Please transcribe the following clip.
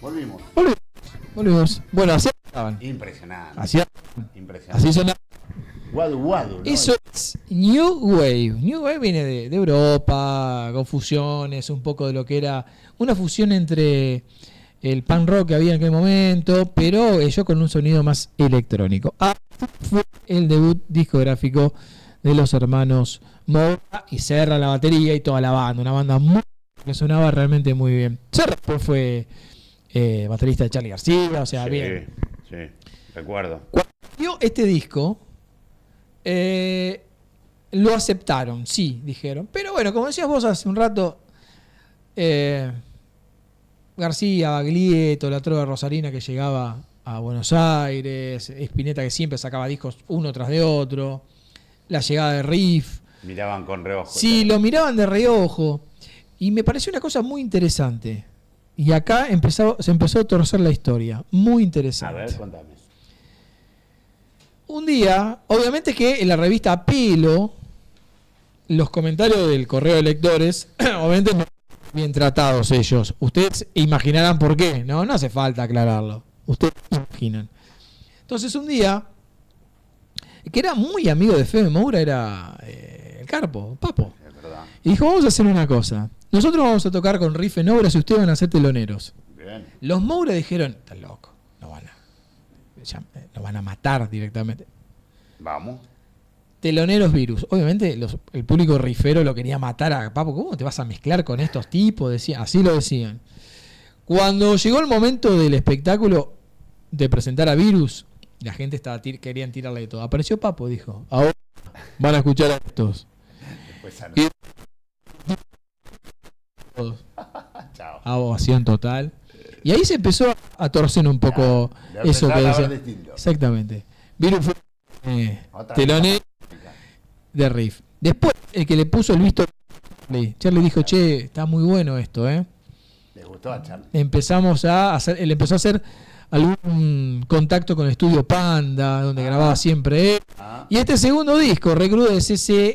Volvimos. Bueno, así estaban. Impresionante. Así sonaba. Guadu, ¿no? Eso es New Wave. New Wave viene de Europa, con fusiones, un poco de lo que era una fusión entre el punk rock que había en aquel momento, pero ellos con un sonido más electrónico. Fue el debut discográfico de los hermanos Moura y Serra la batería y toda la banda, una banda que sonaba realmente muy bien. Serra fue baterista de Charly García, o sea, bien. Sí, recuerdo. Cuando salió este disco, lo aceptaron, sí, dijeron. Pero bueno, como decías vos hace un rato, García, Baglietto, la trova rosarina que llegaba a Buenos Aires, Spinetta que siempre sacaba discos uno tras de otro, la llegada de Riff. Miraban con reojo. Sí, lo miraban de reojo. Y me pareció una cosa muy interesante. Y acá se empezó a torcer la historia. Muy interesante. A ver, contame. Un día, obviamente que en la revista Pelo, los comentarios del correo de lectores, obviamente no bien tratados ellos. Ustedes imaginarán por qué, ¿no? No hace falta aclararlo. Ustedes imaginan. Entonces un día, que era muy amigo de Fede Moura, era el Carpo, Papo. Es verdad. Y dijo, vamos a hacer una cosa. Nosotros vamos a tocar con Riff en Obras y ustedes van a ser teloneros. Bien. Los Moura dijeron, estás loco, nos van a matar directamente. Vamos. Teloneros Virus. Obviamente el público rifero lo quería matar a Papo. ¿Cómo te vas a mezclar con estos tipos? Así lo decían. Cuando llegó el momento del espectáculo de presentar a Virus, la gente querían tirarle de todo. Apareció Papo, dijo, ahora van a escuchar a estos. Y Chao. Ovación total. Y ahí se empezó a torcer un poco eso que decía. Exactamente. Virus fue telonero de Riff. Después, el que le puso el visto, Charly dijo, che, está muy bueno esto, ¿eh? Le gustó a Charly. Él empezó a hacer algún contacto con el estudio Panda, donde grababa siempre él. Y este segundo disco, Recrudecese,